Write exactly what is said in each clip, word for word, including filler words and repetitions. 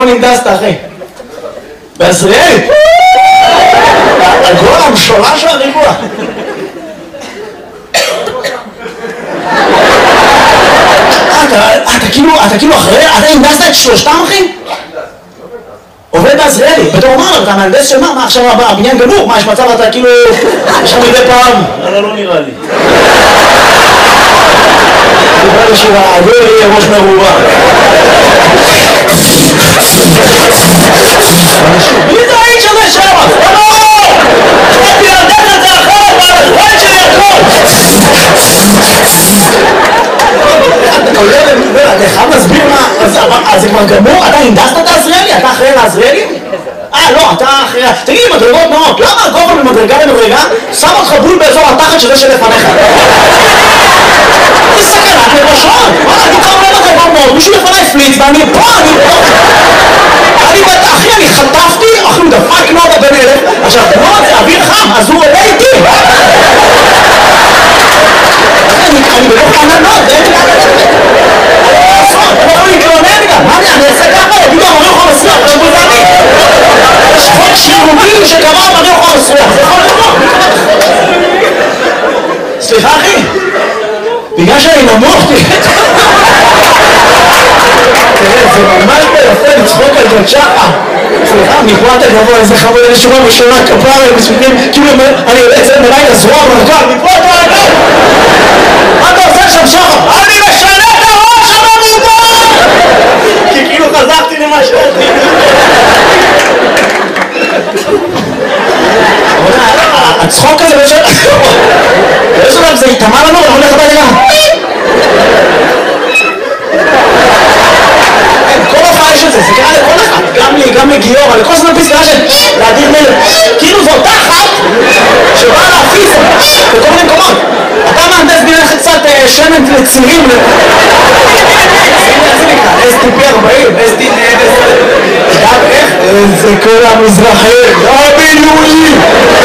ננדסת אחי? בעזריאלי? הגול המשולש של הריבוע. אתה כאילו, אתה כאילו אחרי, אתה ננדסת את שלושתם אחי? עובד בעזריאלי, בתור אמר, אתה מהנדס של מה? מה עכשיו הבניין גמור? מה יש מצב אתה כאילו, יש לך מדי פעם? לא, לא נראה לי. דיבר לשירה, הגול יהיה ראש מרובה. מי זה האיש הזה שם? לא! חייתי להנדס את זה אחרת, והחיים שלי הכל! אתה חייב להסביר מה, אז זה כבר גמור? אתה הנדסת את העזריאלי? אתה אחראי לעזריאלי? אה לא, אתה אחראי... תגיד לי מדרגות נאות, למה הגובה ממדרגה למדרגה שם אותך בול באזור התחת של זה שלפניך? זה סכנת נפשות! וואלה, אני כבר אומר לך כבר מאוד, מישהו לפניי פליץ ואני פה, אני פה! אני בטח, אחי, אני חטפתי, אחי, הוא דפק נודה בן אלף, עכשיו, נודה זה אוויר חם, אז הוא עולה איתי! אני בטח כאן נודה, זה אין לי... אני לא מתלונן גם, מה אני אעשה ככה? יגידו, אמרי אוכל מסריח, זה בוזני! יש חוק שירותי שקבע אמרי אוכל מסריח, זה יכול לקרות! סליחה אחי, בגלל שאני נמוך, תראה, זה ממש ביפה לצחוק על זאת שחה. סליחה, מפרט הגבוה, איזה חמוד, איזה שורה ושורה כפרה, הם מספיקים, כאילו אני יוצא מלאי לזרוע ברקל, מפרט הגבוה! מה אתה עושה שם שחה? אני משנה את הראש הממומן! כי כאילו חזרתי למה שאתי. הצחוק הזה בשביל... יש עליו, זה יתאמה לנו, אנחנו הולך הביתה גם. כל הופעה יש את זה, זה קרה לכל אחד, גם לי, גם לגיור, לכל זמן פסקה של להדיר מלך. כאילו זו אותה אחת שבאה להפיץ בכל מיני מקומות. אתה מהנדס בינך קצת שמן לצירים. זה נקרא, אס טי פי ארבעים, אס טי פי גם איך? זה כל המזרחים, דאבליו-אי.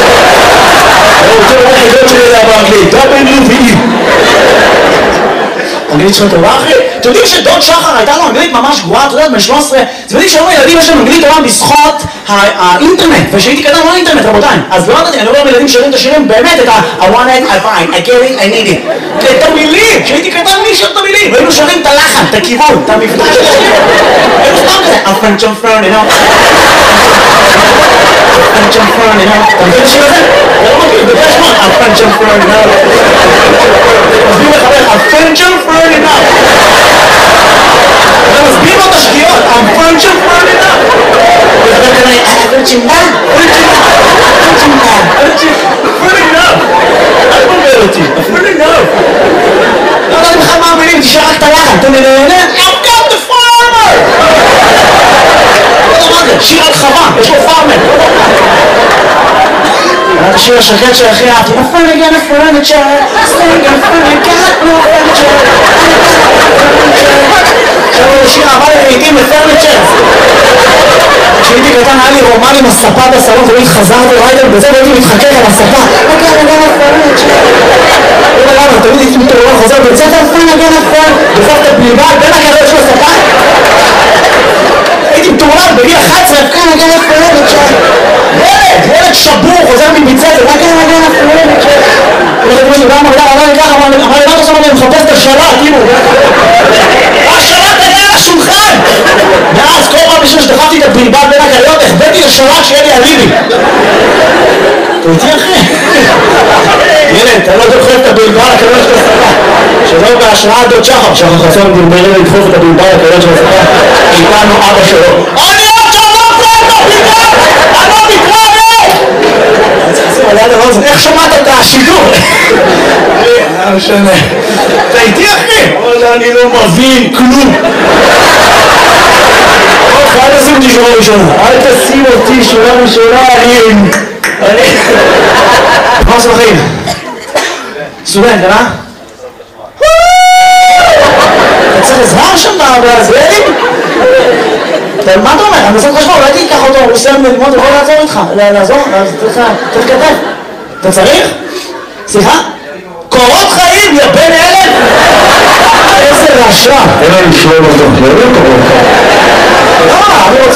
זה היחידות שלי זה באנגלית, דאבליו-אי. אנגלית שלך טובה אחי? אתם יודעים שדוד שחר הייתה לו אנגלית ממש גרועה, אתה יודע, בן שלוש עשרה, אתם יודעים שהיום הילדים יש להם אנגלית טובה בזכות האינטרנט, ושהייתי קטן לא האינטרנט רבותיי, אז לא ידעתי, אני רואה ילדים שרים את השירים באמת את ה- I want it, I find, I get it, I need it, את המילים, שהייתי קטן מי שר את המילים, והיינו שרים את הלחן, את הכיוון, את המבטא של השיר, היינו סתם כזה, a French on Fern, you know, a French on Fern, you know, אתה מכיר את השיר הזה? זה לא מכיר, בגלל שמות, a French on Fern, you know, מסביר לחבר, a French on Fern, you know, אתה מסביר לו את השגיאות, a French on Fern, you know, וחבר כזה, a French on Fern, French on Fern, French on Fern, enough, אל תבלבל אותי, Fern enough, לא יודעת לך מה המילים, תשאר רק את הלחן, אתה נהנה, I've got the farmer, לא יודע מה זה, שיר על חווה, יש לו פארמר, את השיר השקט שהכי אהבתי, a furniture, a furniture, sing a furniture, no furniture, עכשיו הוא שיר אהבה לעיתים לפרניצ'ר. כשהייתי קטן היה לי רומן עם הספה בסלון, תמיד חזרתי ריידר בזה והייתי מתחכך על הספה. אוקיי, אני גם הפרניצ'ר. לא יודע למה, תמיד הייתי מתעורר חוזר בית ספר, פן הגן הפרן, דופק את הפליבה, בין הקרב של הספה. הייתי מתעורר בגיל אחת עשרה, פן הגן הפרניצ'ר. ילד, ילד שבור, חוזר מבית ספר, פן הגן הפרניצ'ר. אני חושב שגם אמר לי, אמר לי ככה, אמר לי, מה אתה שם אני מחפש את השלט, כאילו. השלט היה על השולחן! ואז כל פעם בשביל שדחפתי את הבלבל בין הקריות, החבאתי לשלט שיהיה לי אליבי. אתה איתי אחי? ילד, אתה לא דוחף את הבלבל לקריות של הספה. שלא בהשראת דוד שחר, שחר חסון דלברים לדחוף את הבלבל לקריות של הספה. איתנו אבא שלו. אני עוד שלא פה את הבלבל! אני לא מתראה! איך שמעת את השידור? לא משנה. אתה איתי אחי? וואלה, אני לא מבין כלום. אוקיי, אל תשים אותי שורה ראשונה. אל תשים אותי שורה ראשונה, אני... אני... מה עושה בחיים? סטודנט, אה? אתה צריך עזרה שם בעזריאלים? מה אתה אומר? אני עושה חשבון, אולי תיקח אותו, הוא סיים ללמוד, הוא יכול לעזור איתך. לעזור? צריך כתב. אתה צריך? סליחה? קורות חיים, יא בן אלף! איזה רשע! אין לנו שלום אותו, לא קורות חיים. למה? אני רוצה